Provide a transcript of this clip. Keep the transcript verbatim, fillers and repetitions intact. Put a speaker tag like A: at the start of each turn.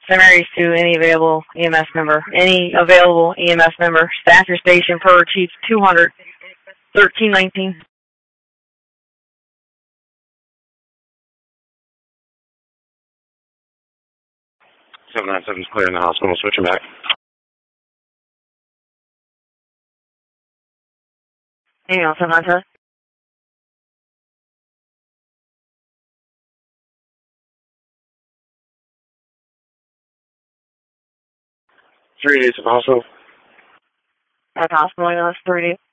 A: Saint Mary's to any available E M S member. Any available E M S member. Staff your station per Chief two hundred, thirteen nineteen.
B: seven nine seven is clear in the hospital. Switching back.
A: Anything else, seven nine seven?
B: Three days of hospital.
A: At the hospital, that's three days.